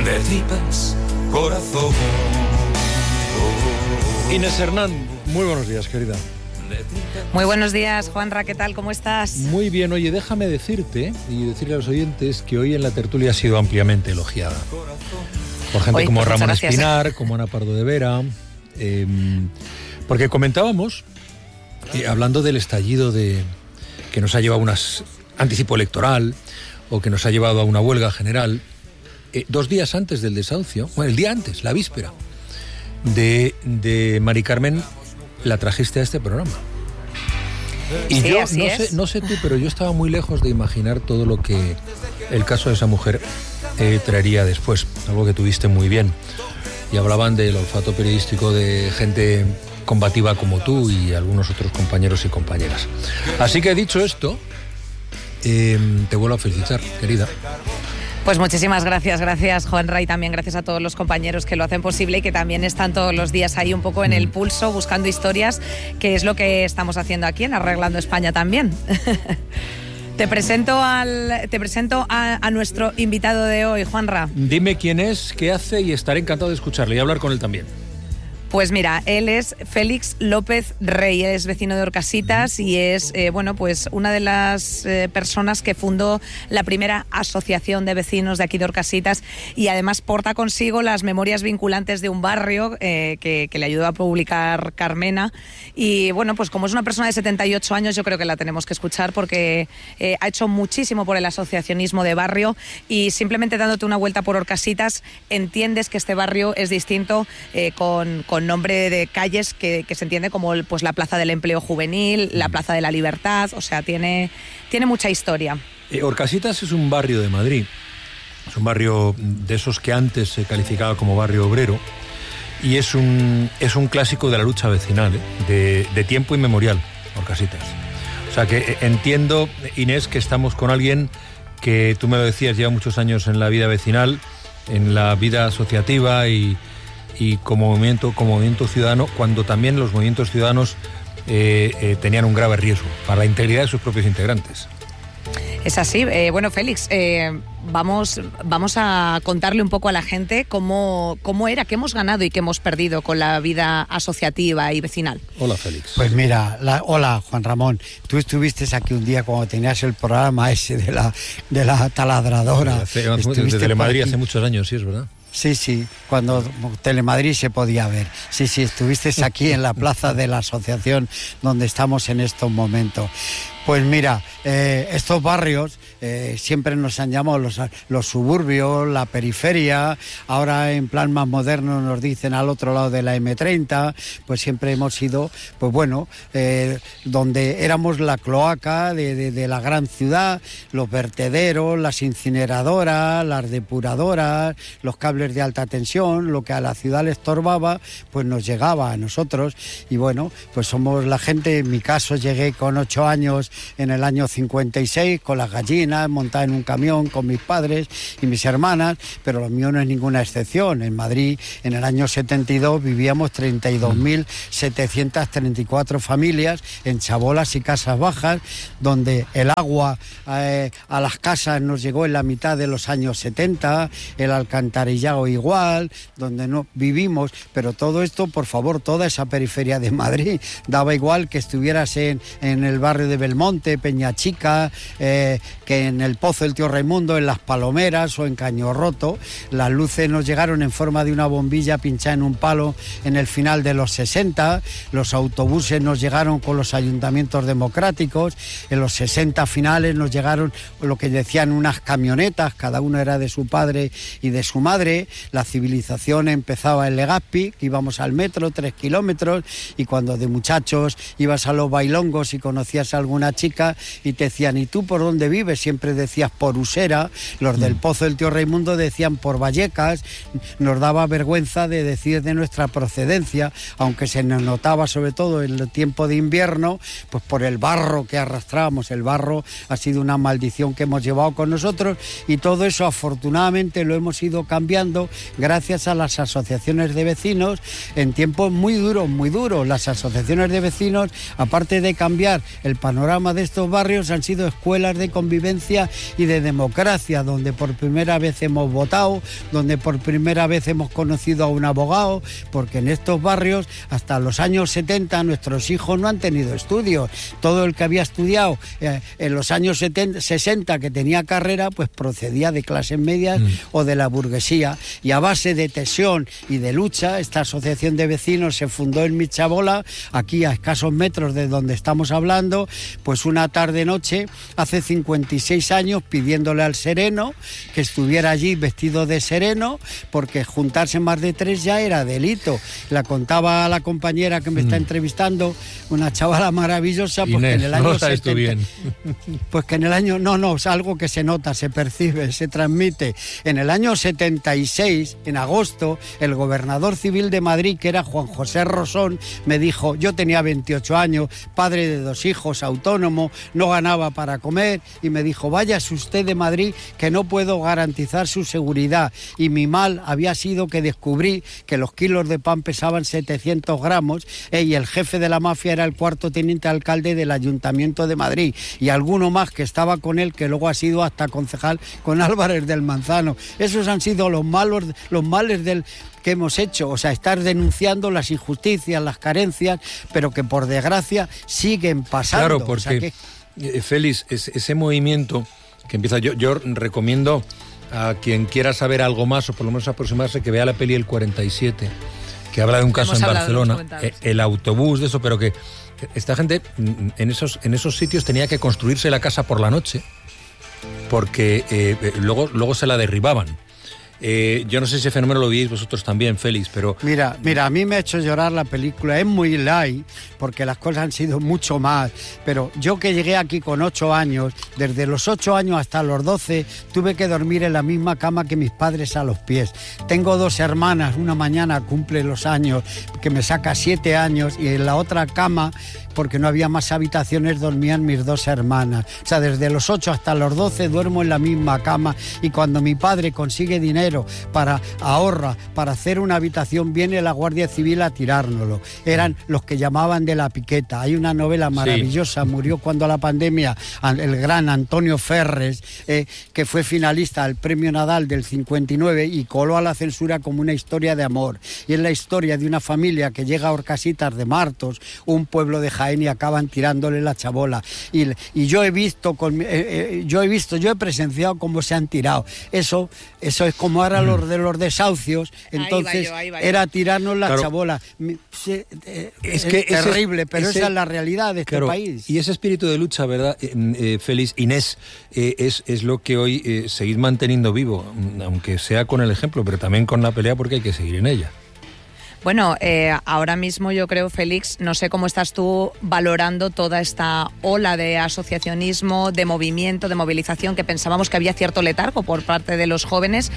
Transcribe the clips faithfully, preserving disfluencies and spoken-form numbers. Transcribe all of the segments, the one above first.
de tripas corazón. Inés Hernán, muy buenos días, querida. Muy buenos días, Juanra, ¿qué tal? ¿Cómo estás? Muy bien, oye, déjame decirte y decirle a los oyentes que hoy en la tertulia ha sido ampliamente elogiada. Por gente Oye, como pues Ramón gracias. Espinar, como Ana Pardo de Vera, eh, porque comentábamos, eh, hablando del estallido de que nos ha llevado a un anticipo electoral o que nos ha llevado a una huelga general, eh, dos días antes del desahucio, bueno, el día antes, la víspera, de, de Mari Carmen, la trajiste a este programa. Y sí, yo, así no es. sé, no sé tú, pero yo estaba muy lejos de imaginar todo lo que el caso de esa mujer eh, traería después, algo que tuviste muy bien. Y hablaban del olfato periodístico de gente combativa como tú y algunos otros compañeros y compañeras. Así que dicho esto, eh, te vuelvo a felicitar, querida. Pues muchísimas gracias, gracias Juanra, y también gracias a todos los compañeros que lo hacen posible y que también están todos los días ahí un poco en el pulso, buscando historias, que es lo que estamos haciendo aquí en Arreglando España también. Te presento, al, te presento a, a nuestro invitado de hoy, Juanra. Dime quién es, qué hace y estaré encantado de escucharle y hablar con él también. Pues mira, él es Félix López Rey, él es vecino de Orcasitas y es, eh, bueno, pues una de las eh, personas que fundó la primera asociación de vecinos de aquí de Orcasitas, y además porta consigo las memorias vinculantes de un barrio eh, que, que le ayudó a publicar Carmena. Y bueno, pues como es una persona de setenta y ocho años, yo creo que la tenemos que escuchar porque eh, ha hecho muchísimo por el asociacionismo de barrio, y simplemente dándote una vuelta por Orcasitas entiendes que este barrio es distinto, eh, con, con nombre de calles que, que se entiende como pues la Plaza del Empleo Juvenil, la Plaza de la Libertad, o sea, tiene, tiene mucha historia. Eh, Orcasitas es un barrio de Madrid, es un barrio de esos que antes se calificaba como barrio obrero, y es un, es un clásico de la lucha vecinal, ¿eh? de, de tiempo inmemorial, Orcasitas. O sea que eh, entiendo, Inés, que estamos con alguien que, tú me lo decías, lleva muchos años en la vida vecinal, en la vida asociativa y y como movimiento, como movimiento ciudadano, cuando también los movimientos ciudadanos eh, eh, tenían un grave riesgo para la integridad de sus propios integrantes. Es así. Eh, bueno, Félix, eh, vamos, vamos a contarle un poco a la gente cómo, cómo era, qué hemos ganado y qué hemos perdido con la vida asociativa y vecinal. Hola, Félix. Pues mira, la, hola, Juan Ramón. Tú estuviste aquí un día cuando tenías el programa ese de la, de la taladradora. Hace, de Telemadrid hace muchos años, sí, es verdad. Sí, sí, cuando Telemadrid se podía ver. Sí, sí, estuviste aquí en la plaza de la asociación donde estamos en estos momentos. Pues mira, eh, estos barrios eh, siempre nos han llamado los, los suburbios, la periferia, ahora en plan más moderno nos dicen al otro lado de la eme treinta, pues siempre hemos sido, pues bueno, eh, donde éramos la cloaca de, de, de la gran ciudad, los vertederos, las incineradoras, las depuradoras, los cables de alta tensión, lo que a la ciudad le estorbaba, pues nos llegaba a nosotros, y bueno, pues somos la gente. En mi caso llegué con ocho años en el año cincuenta y seis con las gallinas, montada en un camión con mis padres y mis hermanas, pero lo mío no es ninguna excepción. En Madrid, en el año setenta y dos, vivíamos treinta y dos mil setecientas treinta y cuatro familias en chabolas y casas bajas, donde el agua eh, a las casas nos llegó en la mitad de los años setenta, el alcantarillado igual, donde no vivimos, pero todo esto, por favor, toda esa periferia de Madrid, daba igual que estuvieras en, en el barrio de Belmonte, Peñachica, eh, que en el Pozo del Tío Raimundo, en Las Palomeras o en Caño Roto. Las luces nos llegaron en forma de una bombilla pinchada en un palo en el final de los sesenta, los autobuses nos llegaron con los ayuntamientos democráticos, en los sesenta finales nos llegaron lo que decían unas camionetas, cada uno era de su padre y de su madre. La civilización empezaba en Legazpi, que íbamos al metro, tres kilómetros, y cuando de muchachos ibas a los bailongos y conocías a alguna chica y te decían, ¿y tú por dónde vives? Siempre decías por Usera. Los del Pozo del Tío Raimundo decían por Vallecas. Nos daba vergüenza de decir de nuestra procedencia, aunque se nos notaba sobre todo en el tiempo de invierno, pues por el barro que arrastrábamos. El barro ha sido una maldición que hemos llevado con nosotros, y todo eso afortunadamente lo hemos ido cambiando gracias a las asociaciones de vecinos en tiempos muy duros, muy duros. Las asociaciones de vecinos, aparte de cambiar el panorama de estos barrios, han sido escuelas de convivencia convivencia y de democracia, donde por primera vez hemos votado, donde por primera vez hemos conocido a un abogado, porque en estos barrios hasta los años setenta nuestros hijos no han tenido estudios. Todo el que había estudiado eh, en los años setenta, sesenta, que tenía carrera, pues procedía de clases medias mm. o de la burguesía, y a base de tensión y de lucha, esta asociación de vecinos se fundó en Michabola, aquí a escasos metros de donde estamos hablando, pues una tarde-noche, hace cincuenta y seis años, pidiéndole al sereno que estuviera allí vestido de sereno, porque juntarse más de tres ya era delito. La contaba la compañera que me mm. está entrevistando, una chavala maravillosa, pues Inés, que en el año no sabes tú bien. Pues que en el año, no, no, es algo que se nota, se percibe, se transmite. En el año setenta y seis, en agosto, el gobernador civil de Madrid, que era Juan José Rosón, me dijo, yo tenía veintiocho años, padre de dos hijos, autónomo, no ganaba para comer, y me dijo, váyase usted de Madrid, que no puedo garantizar su seguridad. Y mi mal había sido que descubrí que los kilos de pan pesaban setecientos gramos, eh, y el jefe de la mafia era el cuarto teniente alcalde del Ayuntamiento de Madrid, y alguno más que estaba con él, que luego ha sido hasta concejal con Álvarez del Manzano. Esos han sido los malos, los males del que hemos hecho, o sea, estar denunciando las injusticias, las carencias, pero que por desgracia siguen pasando. Claro, porque, o sea que... Félix, es, ese movimiento que empieza, yo, yo recomiendo a quien quiera saber algo más, o por lo menos aproximarse, que vea la peli El cuarenta y siete, que habla de un caso en Barcelona, el autobús de eso, pero que esta gente en esos, en esos sitios tenía que construirse la casa por la noche, porque eh, luego, luego se la derribaban. Eh, yo no sé si ese fenómeno lo veis vosotros también, Félix, pero... Mira, mira, a mí me ha hecho llorar la película, es muy light, porque las cosas han sido mucho más, pero yo que llegué aquí con ocho años, desde los ocho años hasta los doce, tuve que dormir en la misma cama que mis padres a los pies. Tengo dos hermanas, una mañana cumple los años, que me saca siete años, y en la otra cama, porque no había más habitaciones, dormían mis dos hermanas. O sea, desde los ocho hasta los doce duermo en la misma cama, y cuando mi padre consigue dinero para ahorra, para hacer una habitación, viene la Guardia Civil a tirárnoslo. Eran los que llamaban de la piqueta. Hay una novela maravillosa, sí. Murió cuando la pandemia, el gran Antonio Ferres, eh, que fue finalista al Premio Nadal del cincuenta y nueve y coló a la censura como una historia de amor. Y es la historia de una familia que llega a Orcasitas de Martos, un pueblo de Jaén, y acaban tirándole la chabola. Y, y yo he visto, con, eh, eh, yo he visto, yo he presenciado cómo se han tirado. Eso, eso es como ahora mm. los de los desahucios, entonces ahí va yo, ahí va yo. Era tirarnos la claro. chabola. Es, eh, es, es que terrible, ese, pero ese, esa es la realidad de este claro, país. Y ese espíritu de lucha, ¿verdad, eh, eh, Félix? Inés, eh, es, es lo que hoy eh, seguís manteniendo vivo, aunque sea con el ejemplo, pero también con la pelea, porque hay que seguir en ella. Bueno, eh, ahora mismo yo creo, Félix, no sé cómo estás tú valorando toda esta ola de asociacionismo, de movimiento, de movilización, que pensábamos que había cierto letargo por parte de los jóvenes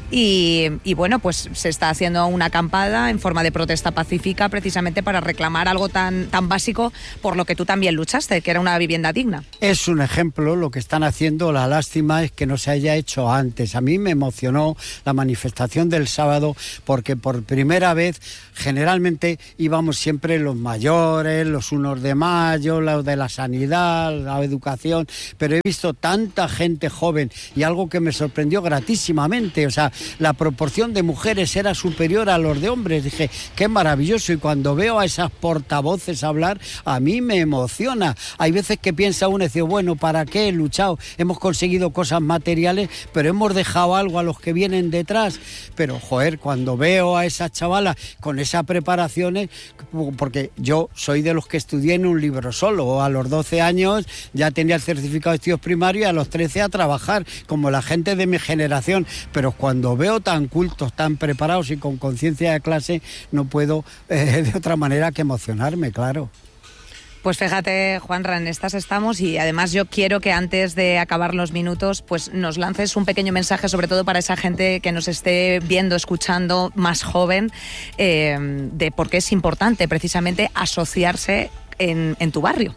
y, y bueno, pues se está haciendo una acampada en forma de protesta pacífica precisamente para reclamar algo tan, tan básico por lo que tú también luchaste, que era una vivienda digna. Es un ejemplo lo que están haciendo, la lástima es que no se haya hecho antes. A mí me emocionó la manifestación del sábado porque por primera vez generalmente íbamos siempre los mayores, los unos de mayo, los de la sanidad, la educación, pero he visto tanta gente joven y algo que me sorprendió gratísimamente, o sea, la proporción de mujeres era superior a los de hombres. Dije, qué maravilloso, y cuando veo a esas portavoces hablar, a mí me emociona. Hay veces que piensa uno y dice, bueno, ¿para qué he luchado? Hemos conseguido cosas materiales, pero hemos dejado algo a los que vienen detrás. Pero, joder, cuando veo a esas chavalas con esas preparaciones, porque yo soy de los que estudié en un libro solo, a los doce años ya tenía el certificado de estudios primarios y a los trece a trabajar, como la gente de mi generación, pero cuando veo tan cultos, tan preparados y con conciencia de clase, no puedo eh, de otra manera que emocionarme, claro. Pues fíjate, Juanra, en estas estamos y además yo quiero que antes de acabar los minutos pues nos lances un pequeño mensaje, sobre todo para esa gente que nos esté viendo, escuchando, más joven, eh, de por qué es importante precisamente asociarse en, en tu barrio.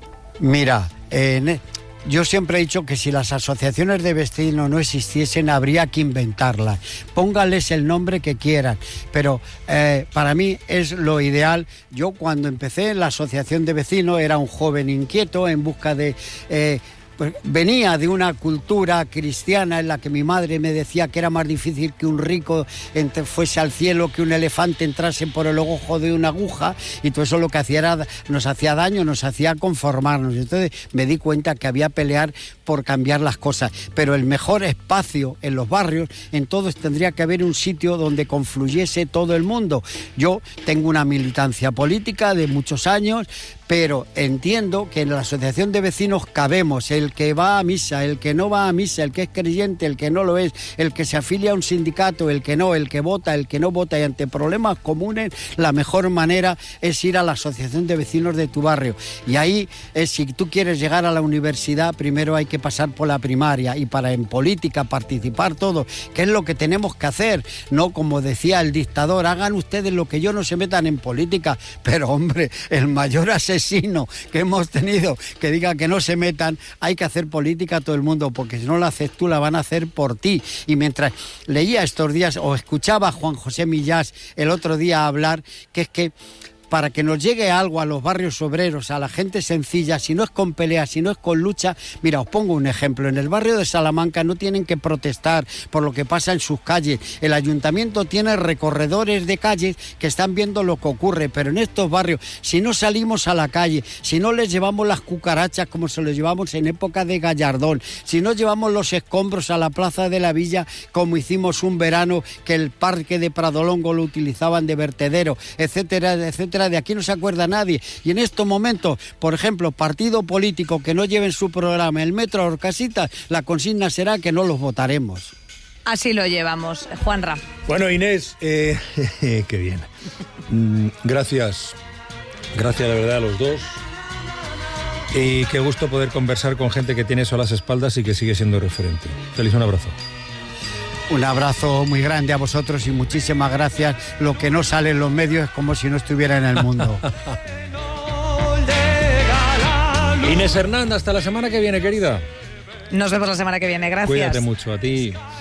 Mira, en... yo siempre he dicho que si las asociaciones de vecinos no existiesen, habría que inventarlas. Póngales el nombre que quieran, pero eh, para mí es lo ideal. Yo cuando empecé en la asociación de vecinos era un joven inquieto en busca de... Eh, pues, venía de una cultura cristiana en la que mi madre me decía que era más difícil que un rico entre, fuese al cielo, que un elefante entrase por el ojo de una aguja, y todo eso lo que hacía era, nos hacía daño, nos hacía conformarnos. Entonces me di cuenta que había que pelear por cambiar las cosas, pero el mejor espacio en los barrios, en todos tendría que haber un sitio donde confluyese todo el mundo. Yo tengo una militancia política de muchos años, pero entiendo que en la asociación de vecinos cabemos el que va a misa, el que no va a misa, el que es creyente, el que no lo es, el que se afilia a un sindicato, el que no, el que vota, el que no vota, y ante problemas comunes la mejor manera es ir a la asociación de vecinos de tu barrio. Y ahí, eh, si tú quieres llegar a la universidad, primero hay que pasar por la primaria, y para en política participar todo, que es lo que tenemos que hacer, no como decía el dictador, hagan ustedes lo que yo, no se metan en política. Pero hombre, el mayor asesino que hemos tenido que diga que no se metan, hay que hacer política a todo el mundo, porque si no la haces tú, la van a hacer por ti. Y mientras leía estos días o escuchaba a Juan José Millás el otro día hablar, que es que para que nos llegue algo a los barrios obreros, a la gente sencilla, si no es con pelea, si no es con lucha. Mira, os pongo un ejemplo. En el barrio de Salamanca no tienen que protestar por lo que pasa en sus calles. El ayuntamiento tiene recorredores de calles que están viendo lo que ocurre, pero en estos barrios, si no salimos a la calle, si no les llevamos las cucarachas como se los llevamos en época de Gallardón, si no llevamos los escombros a la plaza de la Villa como hicimos un verano que el parque de Pradolongo lo utilizaban de vertedero, etcétera, etcétera, de aquí no se acuerda nadie. Y en estos momentos, por ejemplo, partido político que no lleve en su programa el metro a Orcasitas, la consigna será que no los votaremos. Así lo llevamos, Juanra. Bueno, Inés, eh, qué bien. Mm, gracias, gracias de verdad a los dos. Y qué gusto poder conversar con gente que tiene eso a las espaldas y que sigue siendo referente. Feliz, un abrazo. Un abrazo muy grande a vosotros y muchísimas gracias. Lo que no sale en los medios es como si no estuviera en el mundo. Inés Hernán, hasta la semana que viene, querida. Nos vemos la semana que viene, gracias. Cuídate mucho, a ti.